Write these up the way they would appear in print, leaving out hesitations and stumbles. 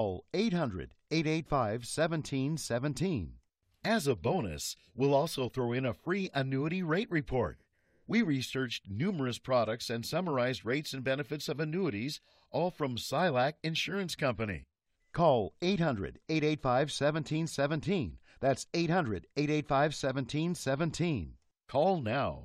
Call 800-885-1717. As a bonus, we'll also throw in a free annuity rate report. We researched numerous products and summarized rates and benefits of annuities, all from Silac Insurance Company. Call 800-885-1717. That's 800-885-1717. Call now.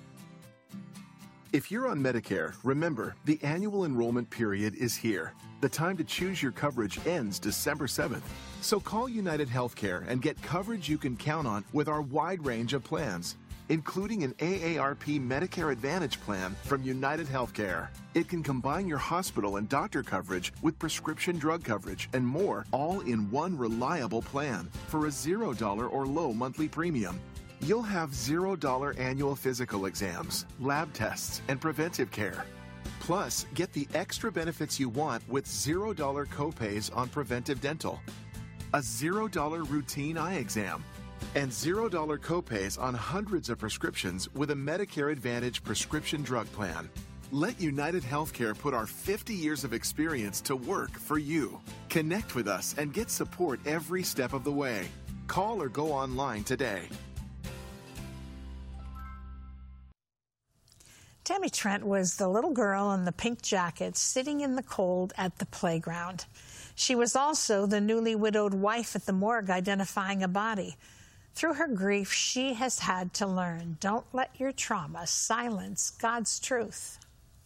If you're on Medicare, remember, the annual enrollment period is here. The time to choose your coverage ends December 7th. So call United Healthcare and get coverage you can count on with our wide range of plans, including an AARP Medicare Advantage plan from United Healthcare. It can combine your hospital and doctor coverage with prescription drug coverage and more, all in one reliable plan for a $0 or low monthly premium. You'll have $0 annual physical exams, lab tests, and preventive care. Plus, get the extra benefits you want with $0 copays on preventive dental, a $0 routine eye exam, and $0 copays on hundreds of prescriptions with a Medicare Advantage prescription drug plan. Let United Healthcare put our 50 years of experience to work for you. Connect with us and get support every step of the way. Call or go online today. Tammy Trent was the little girl in the pink jacket sitting in the cold at the playground. She was also the newly widowed wife at the morgue identifying a body. Through her grief, she has had to learn, don't let your trauma silence God's truth.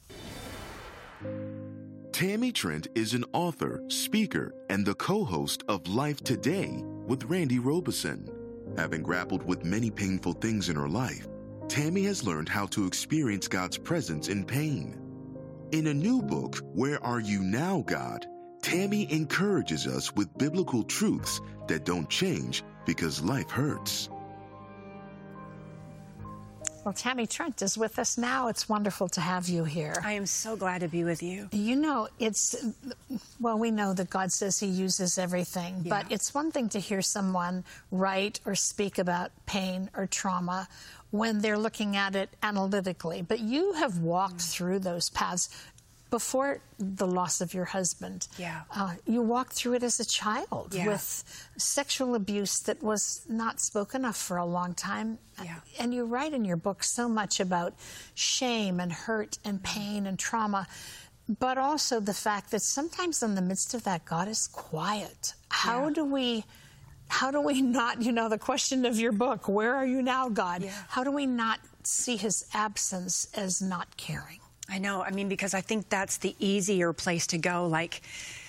Tammy Trent is an author, speaker, and the co-host of Life Today with Randy Robeson. Having grappled with many painful things in her life, Tammy has learned how to experience God's presence in pain. In a new book, Where Are You Now, God?, Tammy encourages us with biblical truths that don't change because life hurts. Well, Tammy Trent is with us now. It's wonderful to have you here. I am so glad to be with you. You know, we know that God says he uses everything, but it's one thing to hear someone write or speak about pain or trauma when they're looking at it analytically. But you have walked through those paths before the loss of your husband. You walked through it as a child with sexual abuse that was not spoken of for a long time. And you write in your book so much about shame and hurt and pain and trauma, but also the fact that sometimes in the midst of that, God is quiet. How do we not, the question of your book, Where Are You Now, God? How do we not see his absence as not caring? I know. I mean, because I think that's the easier place to go. Like,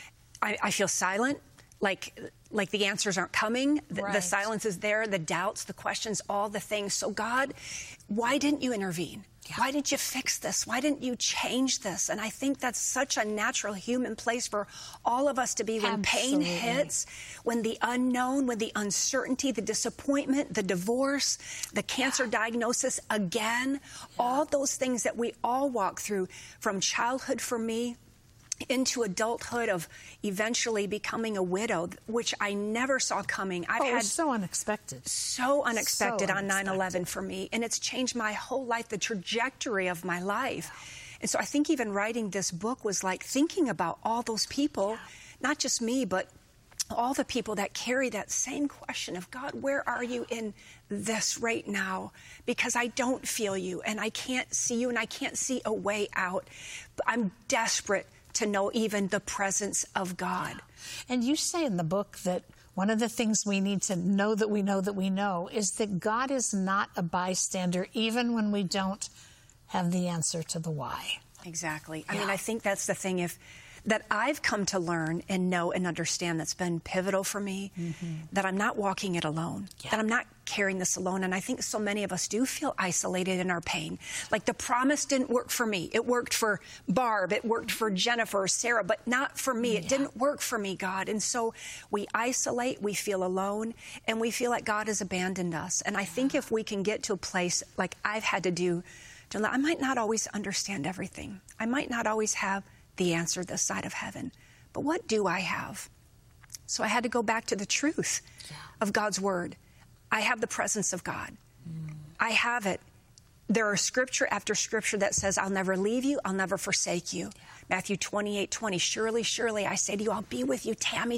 I feel silent, like the answers aren't coming. The silence is there, the doubts, the questions, all the things. So God, why didn't you intervene? Why didn't you fix this? Why didn't you change this? And I think that's such a natural human place for all of us to be when pain hits, when the unknown, when the uncertainty, the disappointment, the divorce, the cancer diagnosis again, all those things that we all walk through from childhood for me into adulthood of eventually becoming a widow, which I never saw coming. It was so unexpected. So unexpected on 9/11 for me. And it's changed my whole life, the trajectory of my life. And so I think even writing this book was like thinking about all those people, not just me, but all the people that carry that same question of, God, where are you in this right now? Because I don't feel you, and I can't see you, and I can't see a way out. But I'm desperate to know even the presence of God. And you say in the book that one of the things we need to know that we know that we know is that God is not a bystander, even when we don't have the answer to the why. Exactly. I mean, I think that's the thing that I've come to learn and know and understand that's been pivotal for me, that I'm not walking it alone, that I'm not carrying this alone. And I think so many of us do feel isolated in our pain. Like the promise didn't work for me. It worked for Barb. It worked for Jennifer or Sarah, but not for me. It didn't work for me, God. And so we isolate, we feel alone, and we feel like God has abandoned us. And I think if we can get to a place like I've had to do, I might not always understand everything. I might not always have the answer this side of heaven. But what do I have? So I had to go back to the truth of God's word. I have the presence of God. I have it. there are scripture after scripture that says, I'll never leave you, I'll never forsake you. Matthew 28:20, surely, surely, I say to you, I'll be with you, Tammy,